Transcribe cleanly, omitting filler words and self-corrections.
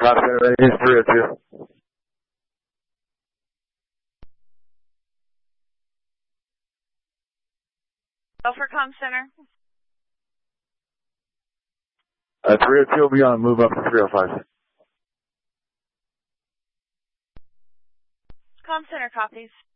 Comm Center ready, here's 302. Go for Comm Center. 302 will be on move up to 305. Comm Center copies.